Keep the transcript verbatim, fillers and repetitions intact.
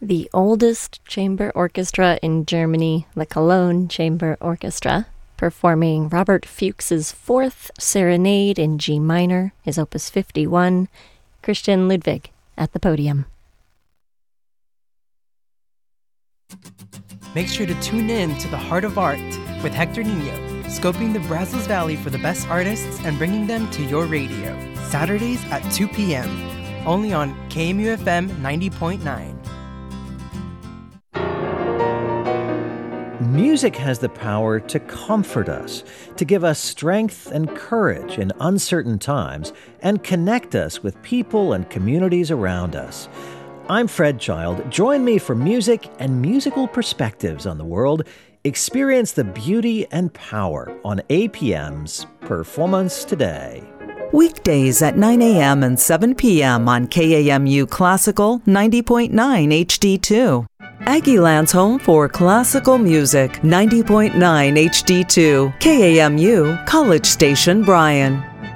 The oldest chamber orchestra in Germany, the Cologne Chamber Orchestra, performing Robert Fuchs's Fourth Serenade in G minor, his Opus fifty-one, Christian Ludwig at the podium. Make sure to tune in to The Heart of Art with Hector Nino, scoping the Brazos Valley for the best artists and bringing them to your radio. Saturdays at two p.m., only on K M U F M ninety point nine. Music has the power to comfort us, to give us strength and courage in uncertain times, and connect us with people and communities around us. I'm Fred Child. Join me for music and musical perspectives on the world. Experience the beauty and power on A P M's Performance Today. Weekdays at nine a.m. and seven p.m. on K A M U Classical ninety point nine H D two. Aggieland's home for classical music, ninety point nine H D two. K A M U, College Station, Bryan.